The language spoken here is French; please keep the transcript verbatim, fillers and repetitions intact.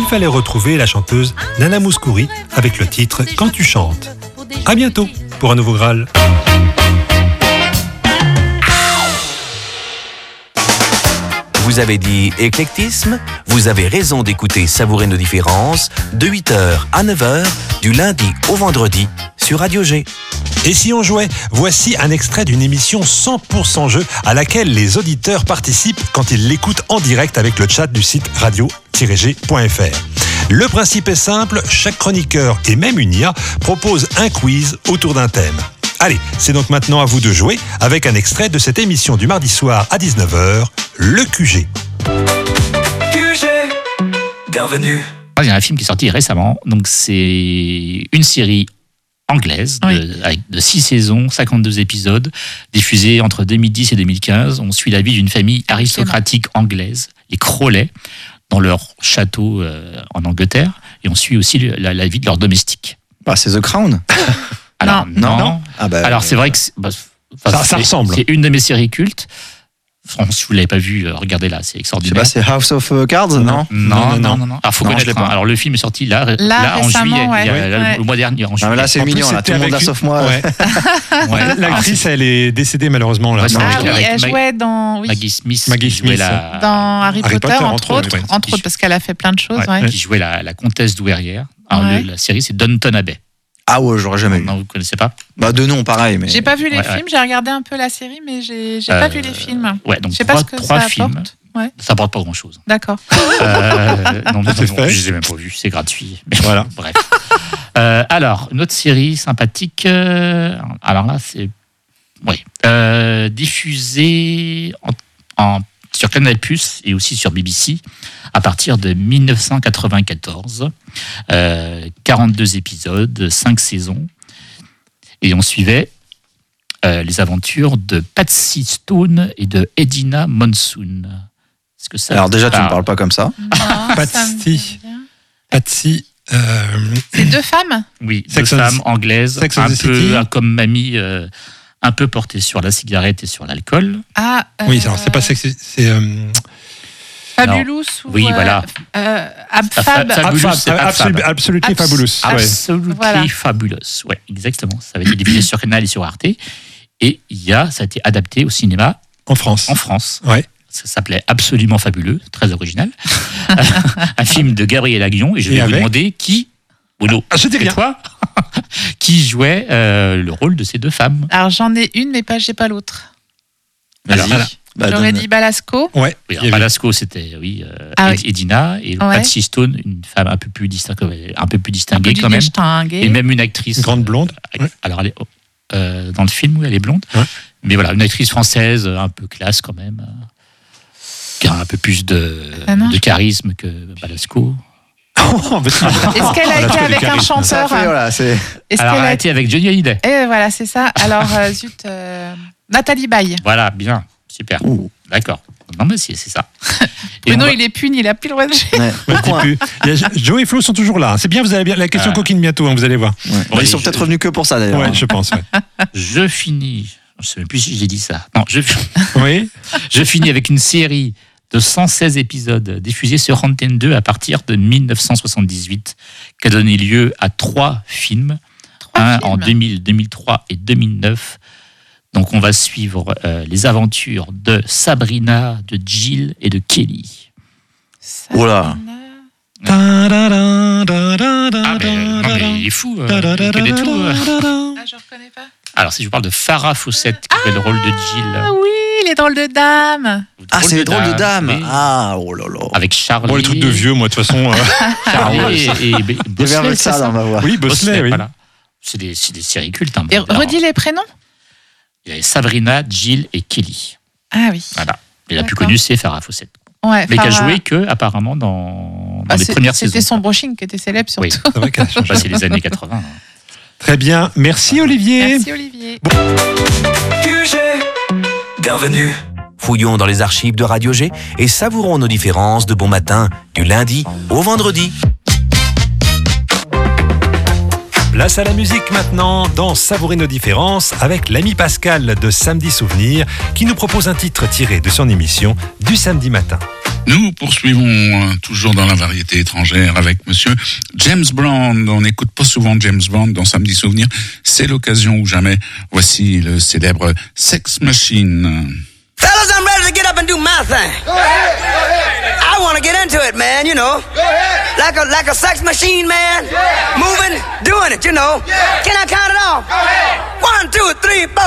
fallait retrouver la chanteuse Nana Mouskouri avec le titre « Quand tu chantes ». À bientôt pour un nouveau Graal. Vous avez dit éclectisme? Vous avez raison d'écouter Savourer nos différences de huit heures à neuf heures du lundi au vendredi sur Radio G. Et si on jouait? Voici un extrait d'une émission cent pour cent jeu à laquelle les auditeurs participent quand ils l'écoutent en direct avec le chat du site radio tiret g point f r. Le principe est simple, chaque chroniqueur et même une I A propose un quiz autour d'un thème. Allez, c'est donc maintenant à vous de jouer avec un extrait de cette émission du mardi soir à dix-neuf heures, le Q G. Q G, bienvenue. Il y a un film qui est sorti récemment, donc c'est une série anglaise de, oui. avec de six saisons, cinquante-deux épisodes, diffusée entre deux mille dix et deux mille quinze. On suit la vie d'une famille aristocratique anglaise, les Crawley, dans leur château euh, en Angleterre, et on suit aussi la, la vie de leurs domestiques. Bah, c'est The Crown. Alors non, non. non. Ah bah, alors c'est vrai que c'est, bah, ça, ça ressemble. C'est une de mes séries cultes. Enfin, si vous l'avez pas vu, regardez là, c'est extraordinaire. Je sais pas, c'est House of Cards, non non non, non, non, non. Alors faut non, connaître. Hein. Alors le film est sorti là, là, là en juillet, ouais, il y a, ouais. là, le mois dernier, en juillet. Non, mais là c'est en mignon, plus, là, tout le monde là sauf moi. Ouais. ouais. L'actrice, elle est décédée malheureusement là. Ouais, ah oui, avec elle Mag- jouait dans oui. Maggie Smith, Maggie qui jouait Smith. la... dans Harry, Harry Potter, Potter, entre entre autres, autres, ouais. entre autres parce qu'elle a fait plein de choses. Ouais, Ouais. qui jouait la, la comtesse douairière. Alors Ouais. le, la série c'est Downton Abbey. Ah ouais, j'aurais jamais vu. Non, vous connaissez pas? Bah de nom pareil, mais. J'ai pas vu les Ouais, films, ouais. j'ai regardé un peu la série, mais j'ai, j'ai Euh, pas vu les films. Ouais, donc Je sais trois, pas ce que trois ça films. apporte. Ouais. Ça apporte pas grand chose. D'accord. Euh, non, non, C'est non, fait. je les ai même pas vus, c'est gratuit. Mais Voilà. Bref. Euh, alors, une autre série sympathique. euh, alors là, c'est. Oui. Euh, diffusée en, en, sur Canal Plus et aussi sur B B C à partir de dix-neuf cent quatre-vingt-quatorze. Euh, quarante-deux épisodes, cinq saisons. Et on suivait euh, les aventures de Patsy Stone et de Edina Monsoon. Est-ce que ça Alors déjà, tu parle me parles pas comme ça. Non, Patsy. ça me dit rien. Patsy. Euh... C'est deux femmes. Oui, deux Sex and femmes the- anglaises, Sex and un the peu City. euh, comme mamie, euh, un peu portée sur la cigarette et sur l'alcool. Ah. euh, Oui, alors c'est pas sexy, c'est. Euh... Fabulous ou. Oui, euh, voilà. Euh, Ab Fa- Fab. Fab- Fabulous, Absol- c'est Ab absol- Fab. Absolutely Abs- fabulous. Abs- Ouais. Absolutely Voilà. Fabulous. Ouais, exactement. Ça avait été diffusé sur Canal et sur Arte. Et il y a, ça a été adapté au cinéma En France. en France. Ouais. Ça s'appelait Absolument Fabuleux, très original. Un film de Gabriel Aguillon. Et je Et vais vous avec demander qui, Bono, Ah, je dis et rien. toi, qui jouait euh, le rôle de ces deux femmes. Alors j'en ai une, mais pas j'ai pas l'autre. Alors, Vas-y. voilà. Bah, J'aurais donne- dit Balasco. Ouais. Oui, il y alors, avait- Balasco, c'était oui, euh, Ah Ed- oui. Edina, et Ouais. Patsy Stone, une femme un peu plus distinguée, un peu plus Un peu distinguée du quand même, distingué. et même une actrice Une grande blonde. euh, alors elle est, euh, dans le film, oui, elle est blonde, Ouais. mais voilà, une actrice française euh, un peu classe quand même, euh, qui a un peu plus de, Ah non. de charisme que Balasco. Oh, mais c'est- Est-ce qu'elle a Elle a été trop de avec un charisme. Ça chanteur fait, voilà, c'est. Est-ce Alors qu'elle elle a a été. été avec Johnny Hallyday. Eh, voilà, c'est ça. Alors, euh, zut. euh, Nathalie Baye. Voilà, bien, super, Ouh. d'accord. Non mais c'est, c'est ça. Et Bruno, on va- il est pune, il a plus le droit de jouer. Ouais. Ouais, je dis plus. Il y a Joe et Flo sont toujours là. C'est bien, vous avez bien la question Ah. coquine bientôt, hein, vous allez voir. Ouais. Bah, Oui, ils sont je- peut-être revenus que pour ça d'ailleurs. Ouais, je pense. Ouais. je finis. Je sais même plus si j'ai dit ça. Non, je Oui. Je finis avec une série de cent seize épisodes diffusés sur Antenne deux à partir de dix-neuf cent soixante-dix-huit, qui a donné lieu à trois films, Trois un films. en deux mille, deux mille trois et deux mille neuf. Donc on va suivre euh, les aventures de Sabrina, de Jill et de Kelly. Oh là. Ah ben, non mais il est fou, euh, il connaît tout. euh. Ah, je reconnais pas. Alors si je vous parle de Farah Fawcett qui fait le rôle de Jill. Ah oui, les drôles de dames. Ah, c'est les drôles de dames. oui. Ah, oh là là. Avec Charlie. Bon, les trucs de vieux, moi, de toute façon. euh, Charlie Ah ouais, ça. et, et, et Des Bosley, verbes c'est ça ça dans ma voix. Oui, Bosley, oui. voilà. C'est des, c'est des séries cultes. Hein. Et Alors, redis les prénoms. il y avait Sabrina, Jill et Kelly. Ah oui. Voilà. Et la plus D'accord. connue, c'est Farah Fawcett. Ouais, Mais qui a Farah- joué que, apparemment, dans, dans Ah, les c'est- premières C'était saisons. son brushing qui était célèbre surtout. Oui. C'est vrai qu'elle a changé. Bah, c'est les années quatre-vingts. hein. Très bien. Merci, Olivier. Merci Olivier. Q G, bienvenue. Fouillons dans les archives de Radio G et savourons nos différences de bon matin du lundi au vendredi. Place à la musique maintenant dans Savourer nos différences avec l'ami Pascal de Samedi Souvenir qui nous propose un titre tiré de son émission du samedi matin. Nous poursuivons euh, toujours dans la variété étrangère avec monsieur James Brown. On n'écoute pas souvent James Brown dans Samedi Souvenir. C'est l'occasion ou jamais. Voici le célèbre Sex Machine. Fellas, I'm ready to get up and do my thing. Go ahead, go ahead. I want to get into it, man, you know. Go ahead. Like a like a sex machine, man. Yeah. Moving, doing it, you know. Yeah. Can I count it off? Go ahead. One, two, three, four.